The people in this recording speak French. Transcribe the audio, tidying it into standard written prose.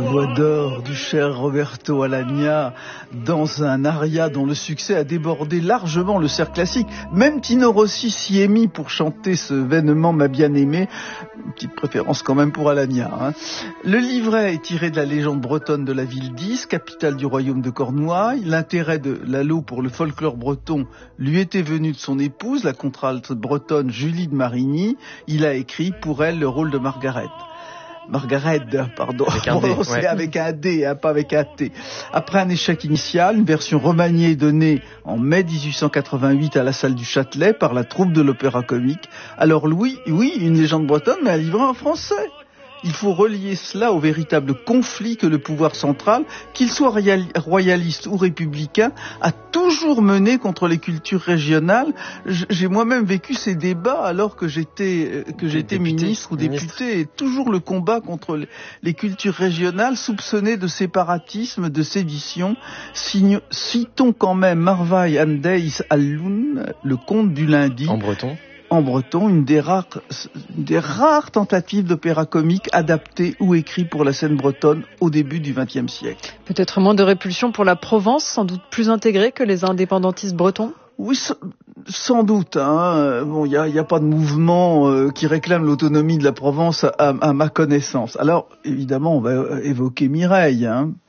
voix d'or du cher Roberto Alagna dans un aria dont le succès a débordé largement le cercle classique. Même Tino Rossi s'y est mis pour chanter ce vainement m'a bien aimé. Une petite préférence quand même pour Alagna, hein. Le livret est tiré de la légende bretonne de la ville d'Is, capitale du royaume de Cornouailles. L'intérêt de Lalo pour le folklore breton lui était venu de son épouse, la contralte bretonne Julie de Marigny. Il a écrit pour elle le rôle de Margaret, pardon, c'est avec un D, hein, pas avec un T. Après un échec initial, une version remaniée est donnée en mai 1888 à la salle du Châtelet par la troupe de l'Opéra Comique. Alors oui, une légende bretonne, mais un livret en français. Il faut relier cela au véritable conflit que le pouvoir central, qu'il soit royaliste ou républicain, a toujours mené contre les cultures régionales. J'ai moi-même vécu ces débats alors que j'étais ministre ou député, et toujours le combat contre les cultures régionales soupçonnées de séparatisme, de sédition. Citons quand même Marvaille Andeis Alloun, le conte du lundi. En breton, une des rares tentatives d'opéra comique adapté ou écrit pour la scène bretonne au début du XXe siècle. Peut-être moins de répulsion pour la Provence, sans doute plus intégrée que les indépendantistes bretons ? Oui, sans doute, hein. Bon, il y a pas de mouvement qui réclame l'autonomie de la Provence à ma connaissance. Alors, évidemment, on va évoquer Mireille, hein.